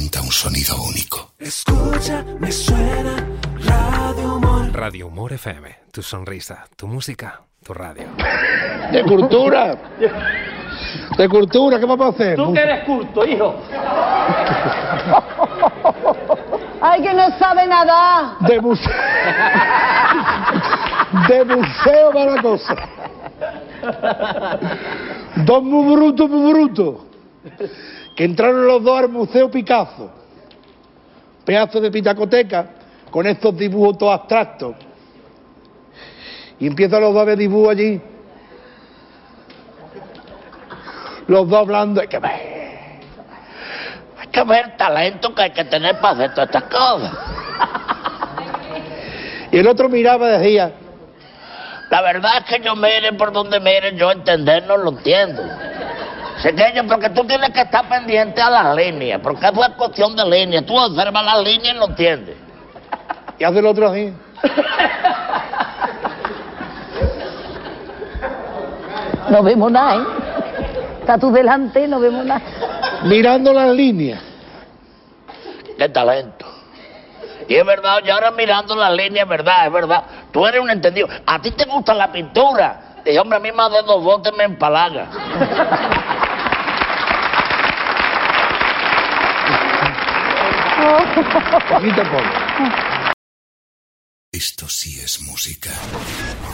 inventa un sonido único. Escucha, me suena Radio Humor. Radio Humor FM, tu sonrisa, tu música, tu radio. De cultura. De cultura, ¿qué vamos a hacer? Tú que eres culto, hijo. ¡Ay, que no sabe nada! De museo. De museo para la cosa. Dos muy brutos. Que entraron los dos al Museo Picasso. Pedazo de pinacoteca con estos dibujos todos abstractos. Y empiezan los dos a ver dibujos allí. Los dos hablando, hay que ver el talento que hay que tener para hacer todas estas cosas. Y el otro miraba y decía, la verdad es que yo mire por donde mire, yo entender no lo entiendo. Pequeño, porque tú tienes que estar pendiente a las líneas, porque eso es cuestión de líneas. Tú observas las líneas y lo entiendes. Y hace el otro así. No vemos nada, ¿eh? Está tú delante y no vemos nada. Mirando las líneas. ¡Qué talento! Y es verdad, y ahora mirando las líneas, es verdad. Tú eres un entendido. ¿A ti te gusta la pintura? Dije, hombre, a mí más de 2 botes me empalaga. Poquito a poco. Esto sí es música.